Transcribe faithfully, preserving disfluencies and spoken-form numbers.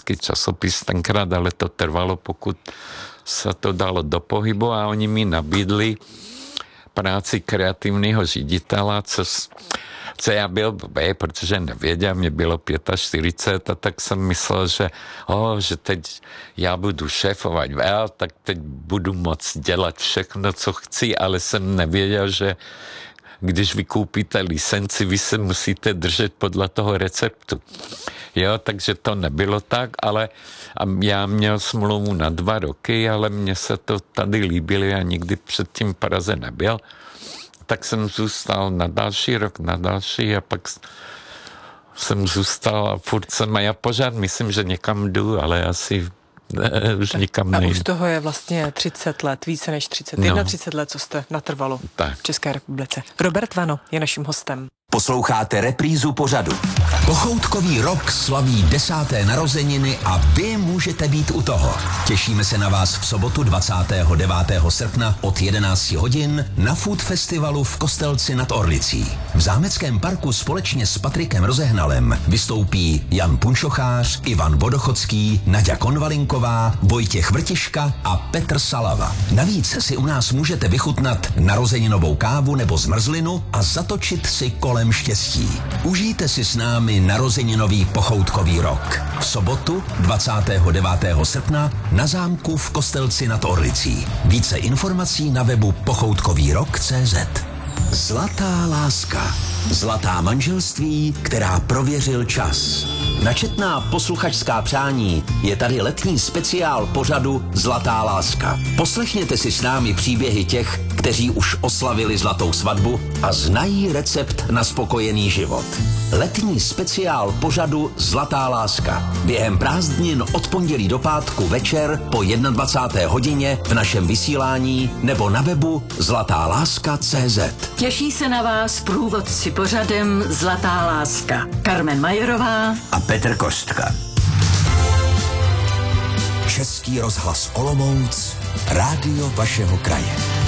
český časopis tenkrát, ale to trvalo, pokud se to dalo do pohybu a oni mi nabídli práci kreativního ředitela, co, co já byl blbý, protože nevěděl, mě bylo čtyřicet pět a tak jsem myslel, že, oh, že teď já budu šéfovat, well, tak teď budu moct dělat všechno, co chci, ale jsem nevěděl, že když vy koupíte licenci, vy se musíte držet podle toho receptu. Jo, takže to nebylo tak, ale a já měl smlouvu na dva roky, ale mně se to tady líbilo a nikdy předtím v Praze nebyl. Tak jsem zůstal na další rok, na další a pak jsem zůstal a furt jsem, a já pořád myslím, že někam jdu, ale asi ne, už tak, nikam nejdu. A už z toho je vlastně třicet let, více než třicet, no. třicet let, co jste natrvalo tak. v České republice. Robert Vano je naším hostem. Posloucháte reprízu pořadu. Pochoutkový rok slaví desáté narozeniny a vy můžete být u toho. Těšíme se na vás v sobotu dvacátého devátého srpna od jedenácti hodin na Food Festivalu v Kostelci nad Orlicí. V Zámeckém parku společně s Patrikem Rozehnalem vystoupí Jan Punčochář, Ivan Vodochodský, Naďa Konvalinková, Vojtěch Vrtiška a Petr Salava. Navíc si u nás můžete vychutnat narozeninovou kávu nebo zmrzlinu a zatočit si kolem štěstí. Užijte si s námi narozeninový pochoutkový rok. V sobotu dvacátého devátého srpna na zámku v Kostelci nad Orlicí. Více informací na webu pochoutkový rok tečka cé zet. Zlatá láska. Zlatá manželství, která prověřil čas. Na četná posluchačská přání je tady letní speciál pořadu Zlatá láska. Poslechněte si s námi příběhy těch, kteří už oslavili zlatou svatbu a znají recept na spokojený život. Letní speciál pořadu Zlatá láska. Během prázdnin od pondělí do pátku večer po dvacáté jedné hodině v našem vysílání nebo na webu zlatá láska tečka cé zet. Těší se na vás průvodci pořadem Zlatá láska. Carmen Majerová a Petr Kostka. Český rozhlas Olomouc, rádio vašeho kraje.